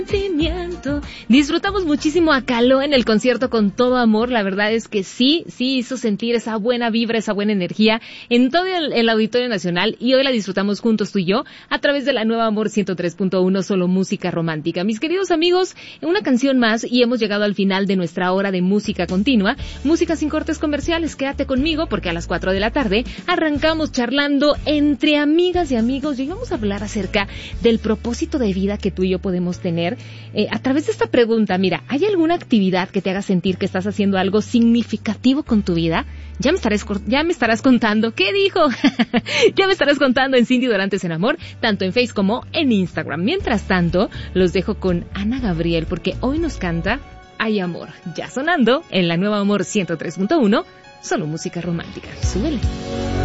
Disfrutamos muchísimo a Caló en el concierto con todo amor. La verdad es que sí hizo sentir esa buena vibra, esa buena energía en todo el Auditorio Nacional, y hoy la disfrutamos juntos tú y yo a través de la nueva Amor 103.1, solo música romántica. Mis queridos amigos, una canción más y hemos llegado al final de nuestra hora de música continua, música sin cortes comerciales. Quédate conmigo porque a las 4 de la tarde arrancamos charlando entre amigas y amigos y vamos a hablar acerca del propósito de vida que tú y yo podemos tener. A través de esta pregunta, mira, ¿hay alguna actividad que te haga sentir que estás haciendo algo significativo con tu vida? Ya me estarás contando. ¿Qué dijo? Ya me estarás contando en Cindy Dorantes en Amor, tanto en Face como en Instagram. Mientras tanto, los dejo con Ana Gabriel, porque hoy nos canta Hay Amor, ya sonando en la nueva Amor 103.1, solo música romántica. Súbele.